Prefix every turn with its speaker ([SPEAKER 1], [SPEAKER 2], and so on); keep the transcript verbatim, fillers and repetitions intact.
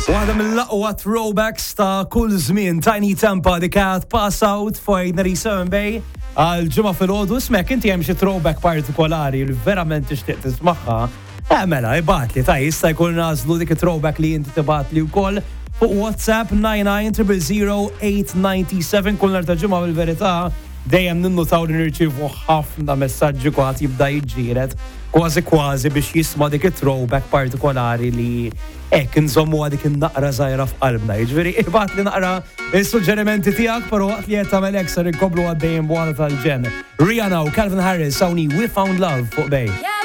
[SPEAKER 1] Waħda mill-laqwa throwbacks ta' kull żmien Tiny Tampa di kat Pass Out Finally seven Bay għal-ġimgħa fil-ħodu smek inti hemm xi throwback partikolari li verament tixtieq tismaħħa. Eh mela, ibat li ta' jista' jkun nażlu dik throwback li inti tibgħat li wkoll fuq WhatsApp nine nine zero zero zero eight nine seven kull nhar ta' ġimgħa bil-verità dejjem ninnutaw li nirċievu ħafna messaġġi kwaħt jibda jiġġieled kważi kważi biex jisma' dik throwback partikolari li hekk inżommu dik in-naqra żgħira f'qalbna. Jiġifieri ibgħat li naqra is-suġġerimenti tiegħek però waqt li qed tagħmel hekk ser inkomplu għaddejjin b'waħda tal-ġen. Rihanna u Calvin Harris hawnhi We Found Love fuq Bej.